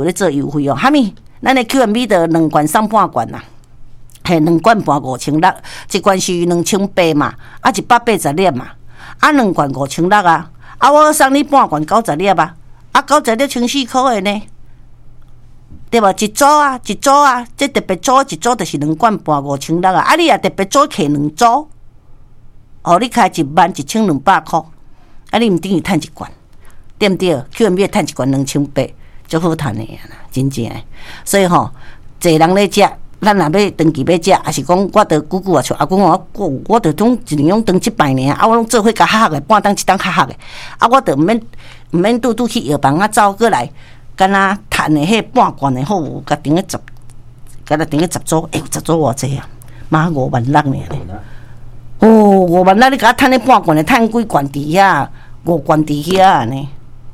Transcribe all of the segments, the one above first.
咧做优惠哦。哈咪，咱的 QMB 的2罐送半罐呐，嘿，2罐半5600，一罐是2800嘛，啊180粒嘛，啊2罐5600啊，啊我送你半罐90粒啊，啊90粒14块的呢。对无？一组啊，一组啊，这特别组一组就是2罐半5600啊。啊，你也特别组摕2组，哦，你开11200块，啊，你毋等于趁1罐，对毋对 ？QMB 趁1罐2800，足好趁的啦，真正的。所以吼，侪人咧食，咱若要长期要食，还是讲我着久久啊像阿公我着总一年用长100年啊，我拢做伙甲黑黑的，半当一当黑黑的，啊，我着毋免拄拄去药房啊走过来。敢若趁的迄半罐的好，甲订个10，甲他订个10组，10组偌济啊？妈5万6呢？哦，5万6，你甲我趁迄半罐的，趁几罐伫遐？5罐伫遐安尼？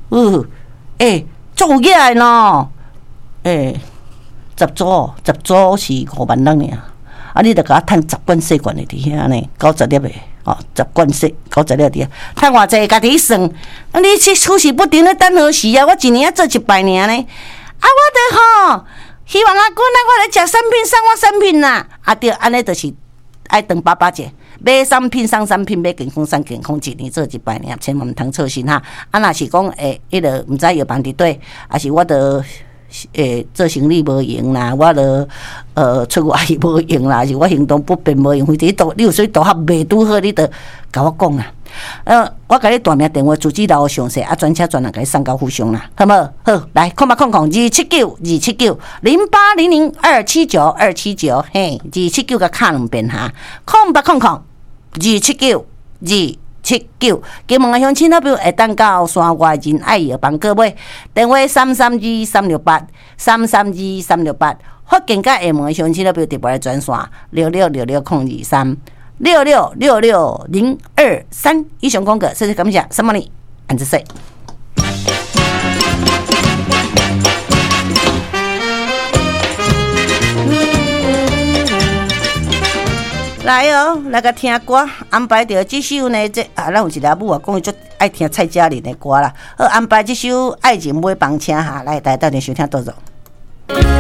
足有野的喏！10组是5万6呢，啊，你着甲我趁10罐细罐的伫遐呢，90粒的。哦，10罐细90粒伫啊，趁偌济，家己算。啊，你去出事不停咧等何时啊？我一年啊做100年呢。啊，我着吼，希望阿公我来食产品，送我产品啦。啊，对，安尼就是爱当爸爸者，买产品送产品，买健康送健康，一年做100年，千万毋通错心哈。啊，若是讲迄个毋知药房伫对，还是我着。做生意无用啦，我着出外无用啦，是我行动不便无用，或者你有说大学未拄好，你着甲我讲啦。我甲你大名电话主机留详细，啊，专车专人甲你送到府上啦，好无？好，来，2790800279279，嘿，279甲卡2遍哈，279，金门的乡亲那边会当到山外仁爱药房购买，电话332-368，福建甲厦门的乡亲那边直拨来专线6666-023，以上广告，谢谢感谢，什么呢？安子说。来哦，来个听歌，安排着这首呢，咱有一个母啊，讲伊足爱听蔡佳玲的歌啦，好安排这首《爱情买房车》哈，来大家收听多少。